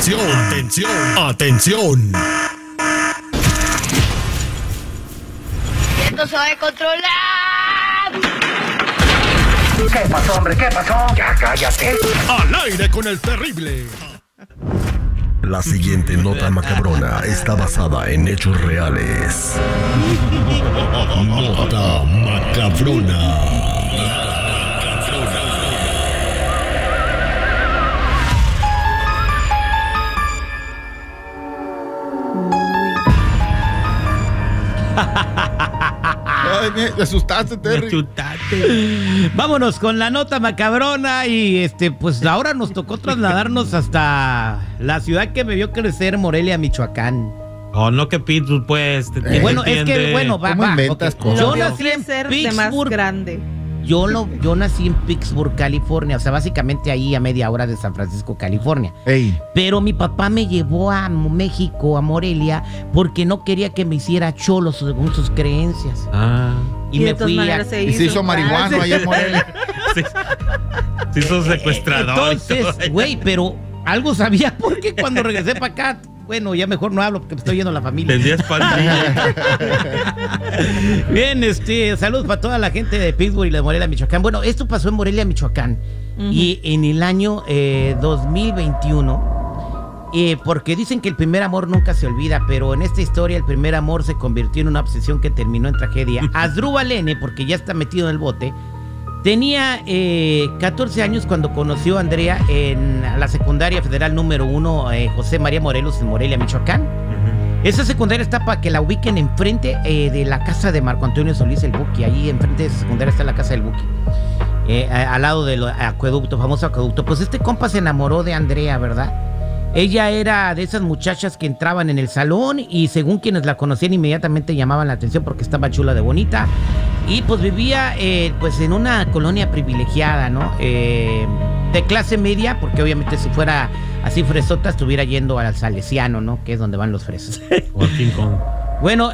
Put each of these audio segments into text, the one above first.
Atención, atención, atención. ¡Esto se va a controlar! ¿Qué pasó, hombre? ¿Qué pasó? Ya cállate. Al aire con el terrible. La siguiente nota macabrona está basada en hechos reales. Nota macabrona. Ay, me asustaste, Terry. Vámonos con la nota macabrona y pues ahora nos tocó trasladarnos hasta la ciudad que me vio crecer, Morelia, Michoacán. Oh, no que Pittsburgh, pues. Bueno, es que, bueno, va. ¿Cómo inventas cosas? Yo nací en de más Pittsburgh. grande. Yo nací en Pittsburgh, California, o sea, básicamente ahí a media hora de San Francisco, California. Ey. Pero mi papá me llevó a México, a Morelia, porque no quería que me hiciera cholo según sus creencias. Ah. Y de me todas fui maneras Y se hizo marihuano ahí en Morelia. Sí, sos secuestrador. Entonces, güey, pero algo sabía porque cuando regresé para acá, bueno, ya mejor no hablo porque me estoy yendo a la familia. Vendías pandilla. Bien, saludos para toda la gente de Pittsburgh y de Morelia, Michoacán. Bueno, esto pasó en Morelia, Michoacán. Y en el año 2021, porque dicen que el primer amor nunca se olvida, pero en esta historia el primer amor se convirtió en una obsesión que terminó en tragedia. Asdrúbal N, porque ya está metido en el bote, tenía 14 años cuando conoció a Andrea en la secundaria federal número 1, José María Morelos, en Morelia, Michoacán. Esa secundaria está para que la ubiquen enfrente de la casa de Marco Antonio Solís, el Buki. Allí enfrente de esa secundaria está la casa del Buki. Al lado del acueducto, famoso acueducto. Pues este compa se enamoró de Andrea, ¿verdad? Ella era de esas muchachas que entraban en el salón y según quienes la conocían inmediatamente llamaban la atención porque estaba chula de bonita. Y pues vivía pues en una colonia privilegiada, ¿no? De clase media, porque obviamente si fuera así fresota estuviera yendo al Salesiano, ¿no? Que es donde van los fresas. Bueno,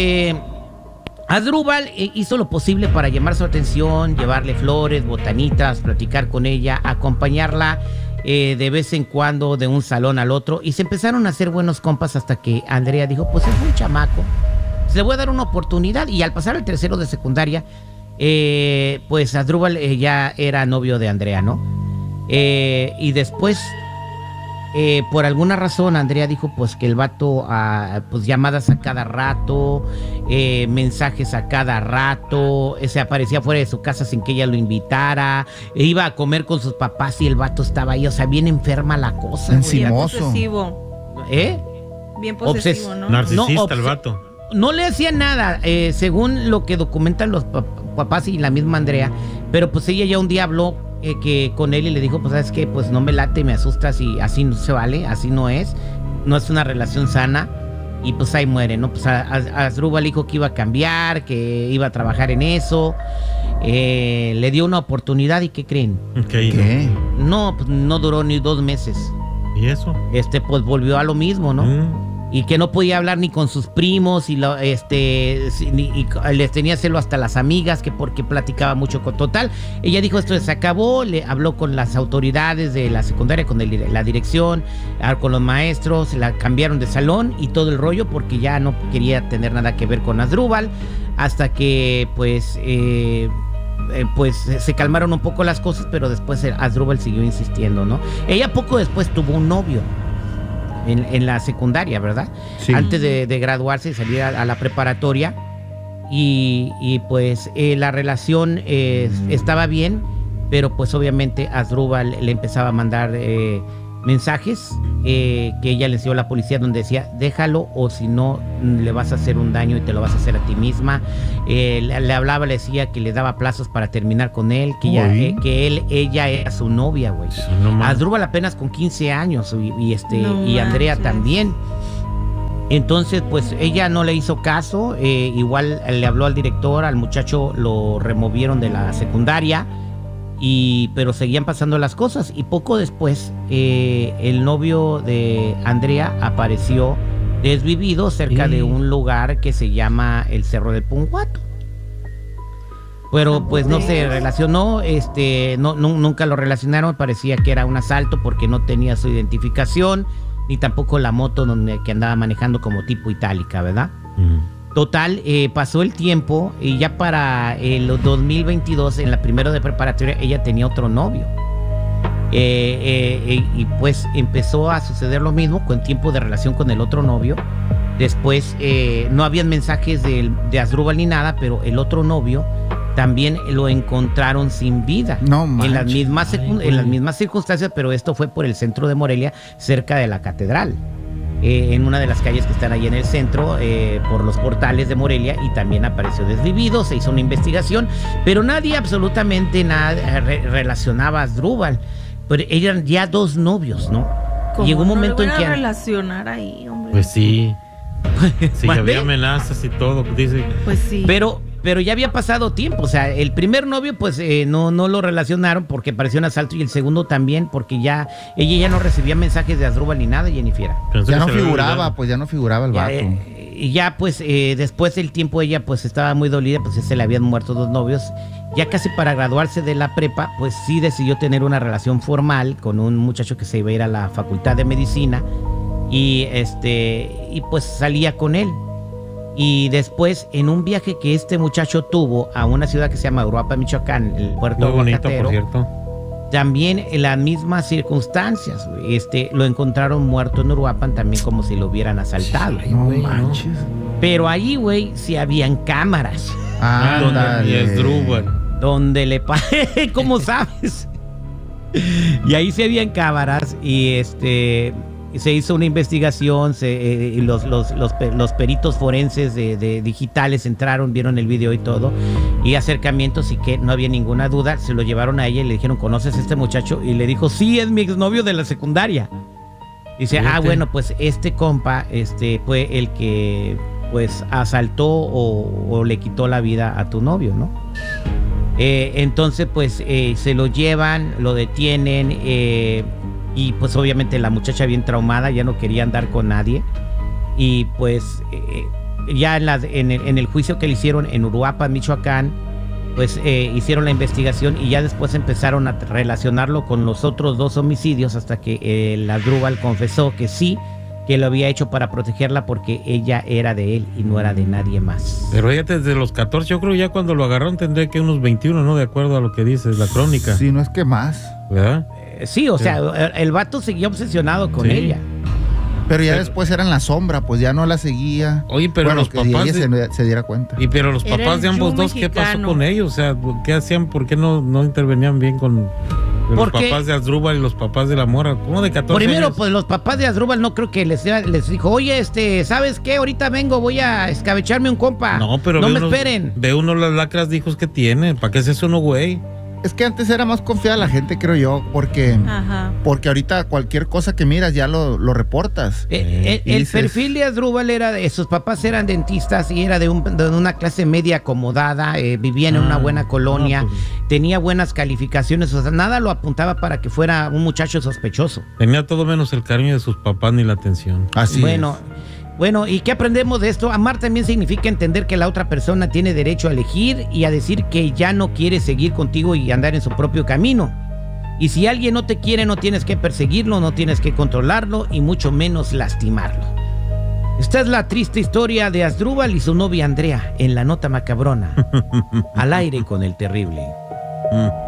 Asdrúbal hizo lo posible para llamar su atención, llevarle flores, botanitas, platicar con ella, acompañarla de vez en cuando de un salón al otro, y se empezaron a hacer buenos compas hasta que Andrea dijo, pues es un chamaco, pues le voy a dar una oportunidad. Y al pasar el tercero de secundaria, pues Asdrúbal ya era novio de Andrea, ¿no? Y después, por alguna razón, Andrea dijo pues que el vato, pues llamadas a cada rato, mensajes a cada rato, se aparecía fuera de su casa sin que ella lo invitara, iba a comer con sus papás y el vato estaba ahí, o sea, bien enferma la cosa. Encimoso. Bien posesivo. Bien posesivo, ¿no? Narcisista el vato. No le hacía nada, según lo que documentan los papás y la misma Andrea, pero pues ella ya un día habló que con él y le dijo, pues sabes qué, pues no me late, me asustas y así no se vale, así no es una relación sana, y pues ahí muere, ¿no? Pues Asdrúbal dijo que iba a cambiar, que iba a trabajar en eso, le dio una oportunidad y ¿qué creen? ¿Qué? No, pues no duró ni 2 meses. ¿Y eso? Pues volvió a lo mismo, ¿no? Y que no podía hablar ni con sus primos y les tenía celo hasta las amigas, que porque platicaba mucho con total. Ella dijo esto se acabó, le habló con las autoridades de la secundaria, con la dirección, con los maestros, la cambiaron de salón y todo el rollo porque ya no quería tener nada que ver con Asdrúbal, hasta que pues se calmaron un poco las cosas, pero después Asdrúbal siguió insistiendo, ¿no? Ella poco después tuvo un novio en la secundaria, ¿verdad? Sí. Antes de graduarse y salir a la preparatoria, y pues la relación estaba bien, pero pues obviamente Asdrúbal le empezaba a mandar mensajes que ella le enseñó a la policía, donde decía, déjalo o si no le vas a hacer un daño y te lo vas a hacer a ti misma. Le hablaba, le decía que le daba plazos para terminar con él, que ella era su novia, güey. No, Asdrúbal apenas con 15 años y Andrea también. Entonces, pues ella no le hizo caso, igual le habló al director, al muchacho lo removieron de la secundaria. Pero seguían pasando las cosas y poco después el novio de Andrea apareció desvivido cerca de un lugar que se llama el Cerro del Punguato. Pero pues no se relacionó, nunca lo relacionaron, parecía que era un asalto porque no tenía su identificación, ni tampoco la moto que andaba manejando como tipo itálica, ¿verdad? Total, pasó el tiempo y ya para el 2022, en la primera de preparatoria, ella tenía otro novio. Y pues empezó a suceder lo mismo con tiempo de relación con el otro novio. Después no habían mensajes de Asdrúbal ni nada, pero el otro novio también lo encontraron sin vida. No en las manches. en las mismas circunstancias, pero esto fue por el centro de Morelia, cerca de la catedral. En una de las calles que están ahí en el centro, por los portales de Morelia, y también apareció desvivido. Se hizo una investigación, pero nadie, absolutamente nada, relacionaba a Asdrúbal. Pero eran ya 2 novios, ¿no? Llegó un momento en que relacionar ahí, hombre. Pues sí. Sí, ¿Mandé? había amenazas y todo, dice. Pues sí. Pero ya había pasado tiempo. O sea, el primer novio pues no lo relacionaron porque pareció un asalto, y el segundo también porque ella ya no recibía mensajes de Asdrúbal ni nada, Jennifer. Pensó Ya que no se le había figuraba, olvidado. pues ya no figuraba el vato. Y ya pues después del tiempo ella pues estaba muy dolida, pues ya se le habían muerto 2 novios. Ya casi para graduarse de la prepa, pues sí decidió tener una relación formal con un muchacho que se iba a ir a la Facultad de Medicina, y pues salía con él. Y después, en un viaje que este muchacho tuvo a una ciudad que se llama Uruapan, Michoacán, el puerto Muy bonito, aguacatero, por cierto. también en las mismas circunstancias, lo encontraron muerto en Uruapan, también como si lo hubieran asaltado. No manches. Pero ahí, güey, sí habían cámaras Y Asdrúbal. donde le ¿cómo sabes? Y ahí sí habían cámaras, y se hizo una investigación, y los peritos forenses de digitales entraron, vieron el video y todo, y acercamientos, y que no había ninguna duda. Se lo llevaron a ella y le dijeron, ¿conoces a este muchacho? Y le dijo, sí, es mi exnovio de la secundaria. Dice, bueno, pues este compa fue el que pues asaltó o le quitó la vida a tu novio, ¿no? Entonces pues se lo llevan, lo detienen, y pues obviamente la muchacha bien traumada, ya no quería andar con nadie. Y pues ya en el juicio que le hicieron en Uruapan, Michoacán, pues hicieron la investigación, y ya después empezaron a relacionarlo con los otros 2 homicidios, hasta que el Asdrúbal confesó que sí, que lo había hecho para protegerla porque ella era de él y no era de nadie más. Pero ella desde los 14, yo creo ya cuando lo agarraron tendría que unos 21, ¿no? De acuerdo a lo que dice la crónica. Sí, no es que más. ¿Verdad? Sí, o sea, el vato seguía obsesionado con ella. Pero ya después era en la sombra, pues ya no la seguía. Oye, pero bueno, los que papás ella se diera cuenta. pero los Era papás el de ambos Yu dos, ¿qué pasó mexicano. con ellos? O sea, ¿qué hacían? ¿Por qué no intervenían bien con los Porque- papás de Asdrúbal y los papás de la Mora? ¿Cómo de 14 Primero, años? pues los papás de Asdrúbal no creo que les dijo, oye, ¿sabes qué? Ahorita vengo, voy a escabecharme un compa. No, pero no ve me uno- esperen. Ve uno las lacras de hijos que tiene. ¿Para qué es eso uno, güey? Es que antes era más confiada la gente, creo yo, porque ahorita cualquier cosa que miras ya lo reportas. El dices- perfil de Asdrúbal era sus papás eran dentistas y era de una clase media acomodada, vivían en una buena colonia, tenía buenas calificaciones, o sea, nada lo apuntaba para que fuera un muchacho sospechoso. Tenía todo menos el cariño de sus papás ni la atención. Así Bueno, ¿y qué aprendemos de esto? Amar también significa entender que la otra persona tiene derecho a elegir y a decir que ya no quiere seguir contigo y andar en su propio camino. Y si alguien no te quiere, no tienes que perseguirlo, no tienes que controlarlo y mucho menos lastimarlo. Esta es la triste historia de Asdrúbal y su novia Andrea en La Nota Macabrona. Al aire con el terrible.